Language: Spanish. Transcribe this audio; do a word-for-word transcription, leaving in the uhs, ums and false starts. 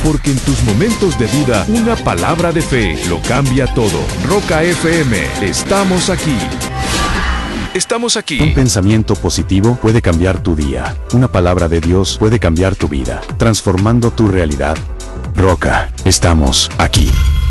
porque en tus momentos de duda, una palabra de fe lo cambia todo. Roca F M, estamos aquí. Estamos aquí. Un pensamiento positivo puede cambiar tu día. Una palabra de Dios puede cambiar tu vida, transformando tu realidad. Roca, estamos aquí.